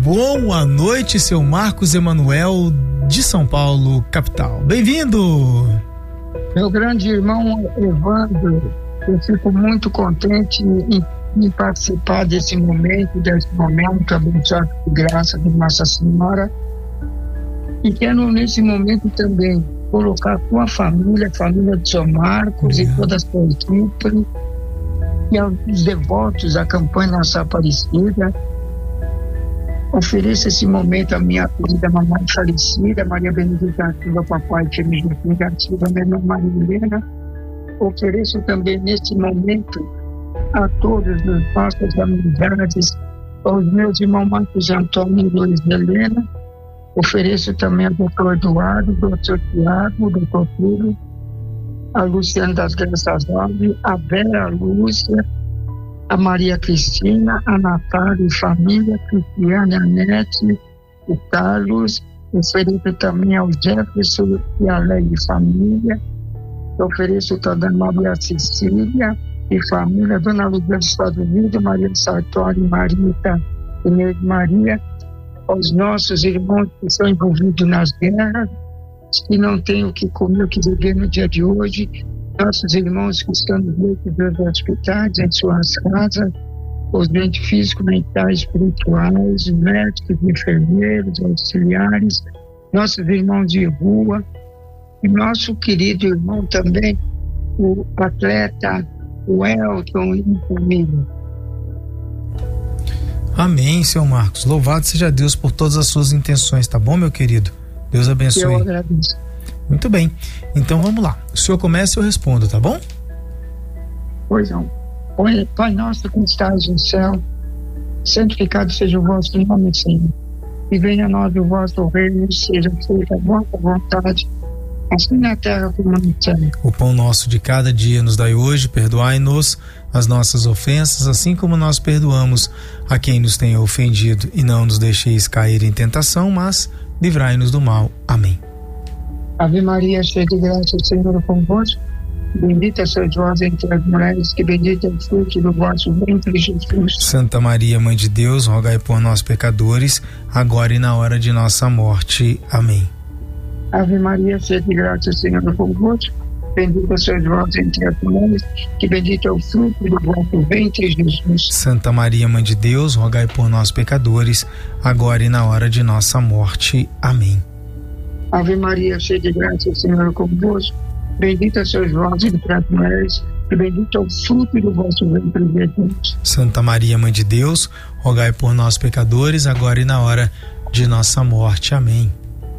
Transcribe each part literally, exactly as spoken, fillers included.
boa noite, seu Marcos Emanuel de São Paulo, capital. Bem-vindo! Meu grande irmão Evandro, eu fico muito contente em, em participar desse momento, desse momento abençoado por graça de Nossa Senhora. E quero nesse momento também colocar a tua família, a família de São Marcos e toda a sua equipe, e aos devotos da campanha Nossa Aparecida. Ofereço esse momento à minha querida mamãe falecida, Maria Benedita Silva, papai Firmino Silva, minha irmã Maria Helena. Ofereço também nesse momento a todas as nossas amizades, aos meus irmãos Marcos Antônio e Luiz Helena. Ofereço também ao doutor Eduardo, doutor Tiago, doutor Túlio, a Luciana das Graças Alves, a Vera Lúcia, a Maria Cristina, a Natália e família, a Cristiane, a Nete, o Carlos. Ofereço também ao Jefferson e a Leia e família. Ofereço também a Maria Cecília e família, Dona Lúcia dos Estados Unidos, Maria Sartori, Marita e Neide Maria, aos nossos irmãos que são envolvidos nas guerras, que não têm o que comer, o que beber no dia de hoje, nossos irmãos que estão nos leitos dos hospitais, em suas casas, os doentes físicos, mentais, espirituais, médicos, enfermeiros, auxiliares, nossos irmãos de rua, e nosso querido irmão também, o atleta, o Elton e família. Amém, seu Marcos. Louvado seja Deus por todas as suas intenções, tá bom, meu querido? Deus abençoe. Eu agradeço. Muito bem. Então vamos lá. O senhor começa e eu respondo, tá bom? Pois não. Pai nosso que estás no céu, santificado seja o vosso nome, Senhor. E venha a nós o vosso reino, seja feita a vossa vontade, assim na terra como no céu. O pão nosso de cada dia nos dai hoje, perdoai-nos as nossas ofensas, assim como nós perdoamos a quem nos tenha ofendido, e não nos deixeis cair em tentação, mas livrai-nos do mal. Amém. Ave Maria, cheia de graça, o Senhor é convosco. Bendita sois vós entre as mulheres, que bendito é o fruto do vosso ventre, Jesus. Santa Maria, Mãe de Deus, rogai por nós pecadores, agora e na hora de nossa morte. Amém. Ave Maria, cheia de graça, o Senhor é convosco. Bendita sois vós entre as mulheres, que bendito é o fruto do vosso ventre, Jesus. Santa Maria, Mãe de Deus, rogai por nós pecadores, agora e na hora de nossa morte. Amém. Ave Maria, cheia de graça, o Senhor é convosco. Bendita sois vós entre as mulheres, e bendito é o fruto do vosso ventre, Jesus. Santa Maria, Mãe de Deus, rogai por nós pecadores, agora e na hora de nossa morte. Amém.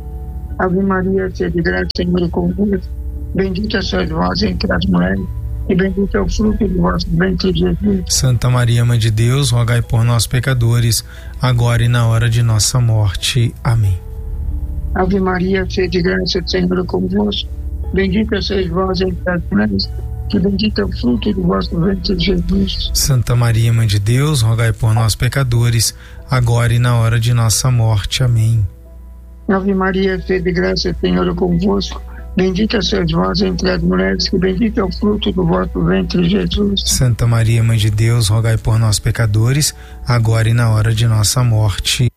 Ave Maria, cheia de graça, o Senhor é convosco. Bendita sois vós entre as mulheres, e bendito é o fruto do vosso ventre, Jesus. Santa Maria, Mãe de Deus, rogai por nós pecadores, agora e na hora de nossa morte. Amém. Ave Maria, cheia de graça, o Senhor é convosco. Bendita sois vós entre as mulheres, que bendito é o fruto do vosso ventre, Jesus. Santa Maria, Mãe de Deus, rogai por nós pecadores, agora e na hora de nossa morte. Amém. Ave Maria, cheia de graça, o Senhor é convosco. Bendita sois vós entre as mulheres, que bendito é o fruto do vosso ventre, Jesus. Santa Maria, Mãe de Deus, rogai por nós pecadores, agora e na hora de nossa morte.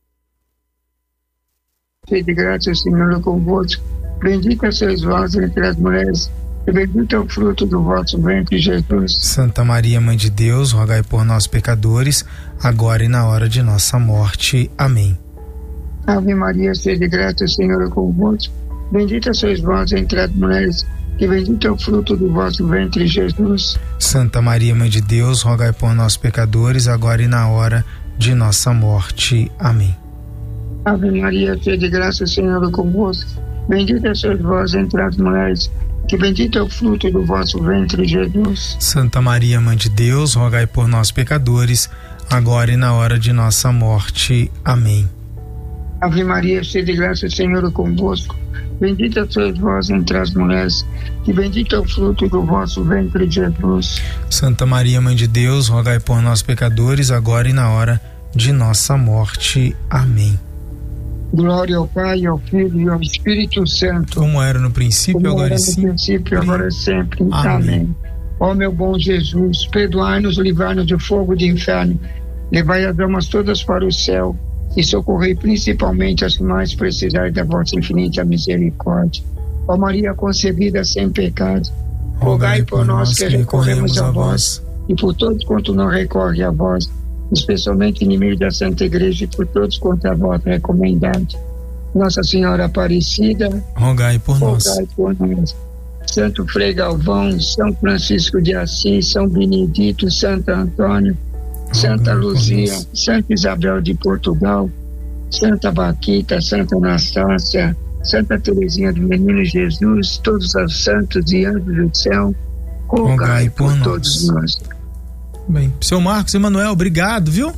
Cheia de graça, o Senhor é convosco. Bendita sois vós entre as mulheres, e bendito é o fruto do vosso ventre, Jesus. Santa Maria, Mãe de Deus, rogai por nós pecadores, agora e na hora de nossa morte. Amém. Ave Maria, cheia de graça, o Senhor é convosco. Bendita sois vós entre as mulheres, e bendito é o fruto do vosso ventre, Jesus. Santa Maria, Mãe de Deus, rogai por nós pecadores, agora e na hora de nossa morte. Amém. Ave Maria, cheia de graça, o Senhor é convosco. Bendita sois vós entre as mulheres, que bendito é o fruto do vosso ventre, Jesus. Santa Maria, Mãe de Deus, rogai por nós pecadores, agora e na hora de nossa morte. Amém. Ave Maria, cheia de graça, o Senhor é convosco. Bendita sois vós entre as mulheres, que bendito é o fruto do vosso ventre, Jesus. Santa Maria, Mãe de Deus, rogai por nós pecadores, agora e na hora de nossa morte. Amém. Glória ao Pai, ao Filho e ao Espírito Santo. Como era no princípio, Como agora era e no sempre. princípio, agora e sempre. Amém. Amém. Ó meu bom Jesus, perdoai-nos, livrai-nos do fogo do inferno, levai as almas todas para o céu e socorrei principalmente as que mais precisarem da vossa infinita misericórdia. Ó Maria concebida sem pecado, rogai por nós que recorremos a vós, e por todos quanto não recorre a vós, especialmente inimigos da Santa Igreja, e por todos quanto a vós recomendade. Nossa Senhora Aparecida, rogai por nós. Rogai por nós. Santo Frei Galvão, São Francisco de Assis, São Benedito, Santo Antônio, Santa Luzia, Santa Isabel de Portugal, Santa Vaquita, Santa Anastácia, Santa Teresinha do Menino Jesus, todos os santos e anjos do céu, rogai, rogai por, por nós. Todos nós. Bem, seu Marcos Emanuel, obrigado, viu?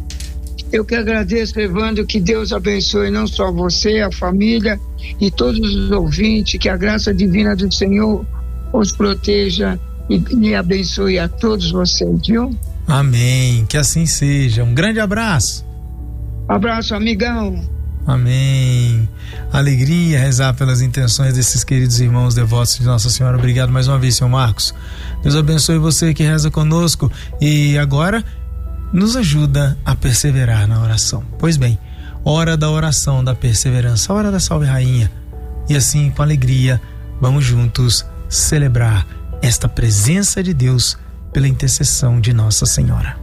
Eu que agradeço, Evandro, que Deus abençoe não só você, a família e todos os ouvintes, que a graça divina do Senhor os proteja e me abençoe a todos vocês, viu? Amém, que assim seja. Um grande abraço. Abraço, amigão. Amém. Alegria rezar pelas intenções desses queridos irmãos devotos de Nossa Senhora. Obrigado mais uma vez, seu Marcos. Deus abençoe você que reza conosco e agora nos ajuda a perseverar na oração. Pois bem, hora da oração, da perseverança, hora da Salve Rainha. E assim, com alegria, vamos juntos celebrar esta presença de Deus pela intercessão de Nossa Senhora.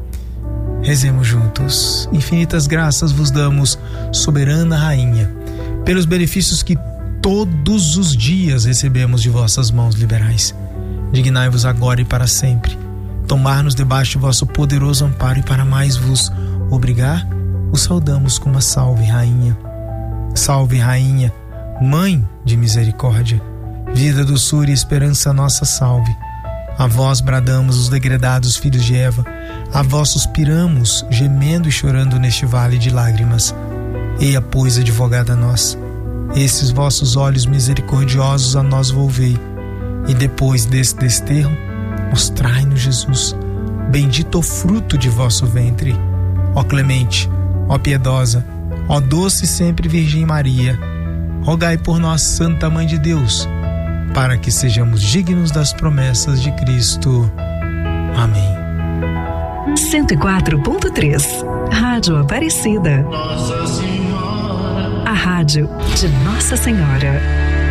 Rezemos juntos. Infinitas graças vos damos, soberana Rainha, pelos benefícios que todos os dias recebemos de vossas mãos liberais. Dignai-vos agora e para sempre tomar-nos debaixo de vosso poderoso amparo, e para mais vos obrigar, o saudamos com uma salve, Rainha. Salve, Rainha, Mãe de misericórdia, vida, doçura e esperança nossa, salve. A vós bradamos os degredados filhos de Eva, a vós suspiramos, gemendo e chorando neste vale de lágrimas. Eia, pois, advogada nossa, esses vossos olhos misericordiosos a nós volvei, e depois desse desterro, mostrai-nos Jesus, bendito o fruto de vosso ventre. Ó clemente, ó piedosa, ó doce sempre Virgem Maria, rogai por nós, Santa Mãe de Deus, para que sejamos dignos das promessas de Cristo. Amém. cento e quatro ponto três Rádio Aparecida. Nossa Senhora. A rádio de Nossa Senhora.